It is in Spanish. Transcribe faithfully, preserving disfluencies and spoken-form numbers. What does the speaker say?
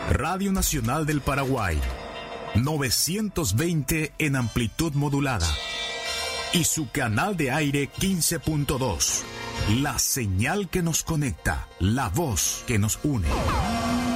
Radio Nacional del Paraguay, novecientos veinte en amplitud modulada. Y su canal de aire quince punto dos. La señal que nos conecta, la voz que nos une.